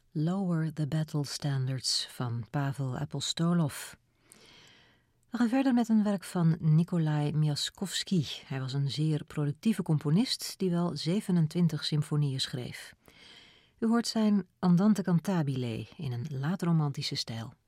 Lower the Battle Standards van Pavel Apostolov. We gaan verder met een werk van Nikolai Miaskovsky. Hij was een zeer productieve componist die wel 27 symfonieën schreef. U hoort zijn Andante cantabile in een laatromantische stijl.